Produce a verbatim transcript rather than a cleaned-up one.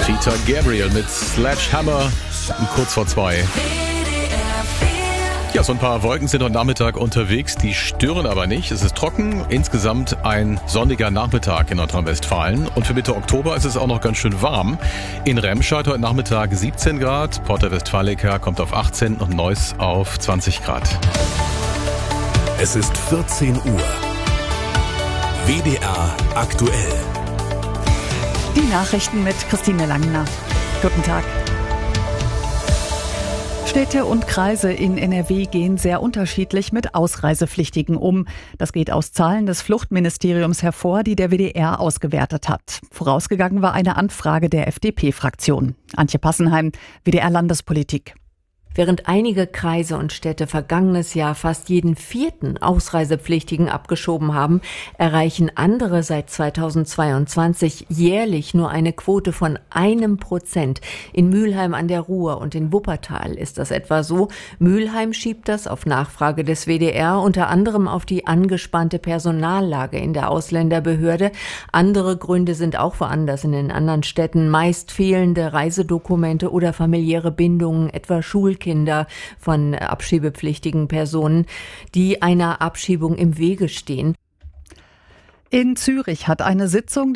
Peter Gabriel mit Sledgehammer kurz vor zwei. Ja, so ein paar Wolken sind heute Nachmittag unterwegs, die stören aber nicht. Es ist trocken, insgesamt ein sonniger Nachmittag in Nordrhein-Westfalen. Und für Mitte Oktober ist es auch noch ganz schön warm. In Remscheid heute Nachmittag siebzehn Grad, Porta Westfalica kommt auf achtzehn und Neuss auf zwanzig Grad. Es ist vierzehn Uhr. W D R aktuell. Die Nachrichten mit Christine Langner. Guten Tag. Städte und Kreise in N R W gehen sehr unterschiedlich mit Ausreisepflichtigen um. Das geht aus Zahlen des Fluchtministeriums hervor, die der W D R ausgewertet hat. Vorausgegangen war eine Anfrage der F D P-Fraktion. Antje Passenheim, W D R-Landespolitik. Während einige Kreise und Städte vergangenes Jahr fast jeden vierten Ausreisepflichtigen abgeschoben haben, erreichen andere seit zweitausendzweiundzwanzig jährlich nur eine Quote von einem Prozent. In Mülheim an der Ruhr und in Wuppertal ist das etwa so. Mülheim schiebt das auf Nachfrage des W D R unter anderem auf die angespannte Personallage in der Ausländerbehörde. Andere Gründe sind auch woanders in den anderen Städten, meist fehlende Reisedokumente oder familiäre Bindungen, etwa Schulkinder. Kinder von abschiebepflichtigen Personen, die einer Abschiebung im Wege stehen. In Zürich hat eine Sitzung